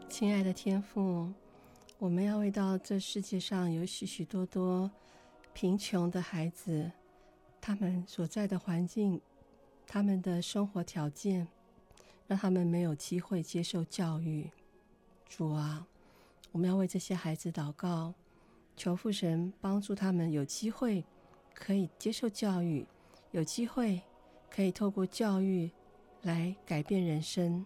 亲爱的天父，我们要为到这世界上有许许多多贫穷的孩子，他们所在的环境，他们的生活条件，让他们没有机会接受教育。主啊，我们要为这些孩子祷告，求父神帮助他们有机会可以接受教育，有机会可以透过教育来改变人生。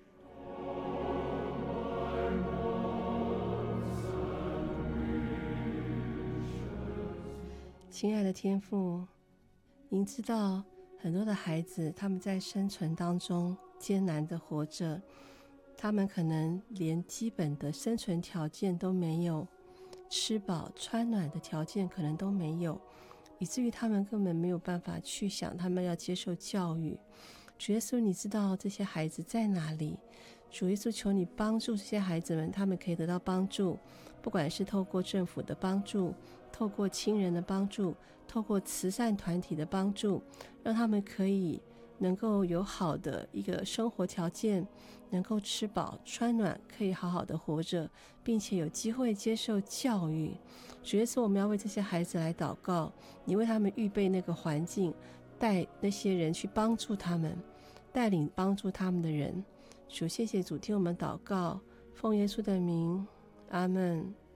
亲爱的天父，您知道很多的孩子他们在生存当中艰难的活着，他们可能连基本的生存条件都没有，吃饱穿暖的条件可能都没有，以至于他们根本没有办法去想他们要接受教育。主耶稣，你知道这些孩子在哪里？主耶稣，求你帮助这些孩子们，他们可以得到帮助，不管是透过政府的帮助，透过亲人的帮助，透过慈善团体的帮助，让他们可以能够有好的一个生活条件，能够吃饱穿暖，可以好好的活着，并且有机会接受教育。主耶稣，我们要为这些孩子来祷告，你为他们预备那个环境，带那些人去帮助他们，带领帮助他们的人。主，谢谢主，听我们祷告，奉耶稣的名，阿们。